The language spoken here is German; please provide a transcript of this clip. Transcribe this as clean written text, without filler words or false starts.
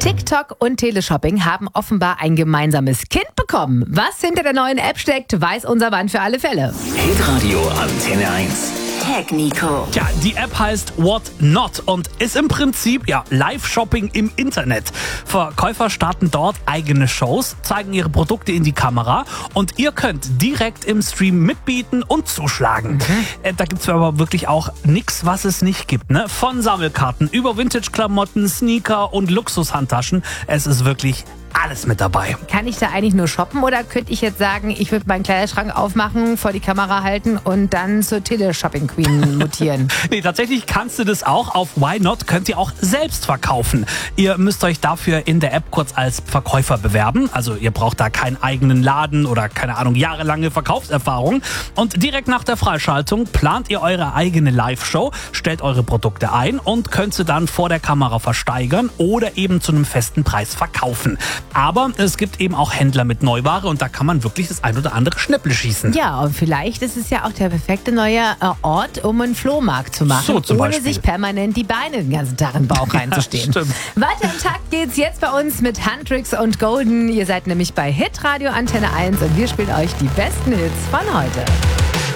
TikTok und Teleshopping haben offenbar ein gemeinsames Kind bekommen. Was hinter der neuen App steckt, weiß unser Mann für alle Fälle. Hitradio Antenne 1. Tag Nico. Ja, die App heißt What Not und ist im Prinzip Live-Shopping im Internet. Verkäufer starten dort eigene Shows, zeigen ihre Produkte in die Kamera und ihr könnt direkt im Stream mitbieten und zuschlagen. Da gibt's aber wirklich auch nichts, was es nicht gibt. Ne? Von Sammelkarten über Vintage-Klamotten, Sneaker und Luxushandtaschen. Es ist wirklich alles mit dabei. Kann ich da eigentlich nur shoppen oder könnte ich jetzt sagen, ich würde meinen Kleiderschrank aufmachen, vor die Kamera halten und dann zur Teleshopping-Queen mutieren? Nee, tatsächlich kannst du das auch. Auf Why Not könnt ihr auch selbst verkaufen. Ihr müsst euch dafür in der App kurz als Verkäufer bewerben. Also ihr braucht da keinen eigenen Laden oder keine Ahnung, jahrelange Verkaufserfahrung. Und direkt nach der Freischaltung plant ihr eure eigene Live-Show, stellt eure Produkte ein und könnt sie dann vor der Kamera versteigern oder eben zu einem festen Preis verkaufen. Aber es gibt eben auch Händler mit Neuware und da kann man wirklich das ein oder andere Schnäpple schießen. Ja, und vielleicht ist es ja auch der perfekte neue Ort, um einen Flohmarkt zu machen, So zum ohne Beispiel. sich permanent die Beine den ganzen Tag in den Bauch reinzustehen. Stimmt. Weiter im Takt geht's jetzt bei uns mit Huntrix und Golden. Ihr seid nämlich bei Hitradio Antenne 1 und wir spielen euch die besten Hits von heute.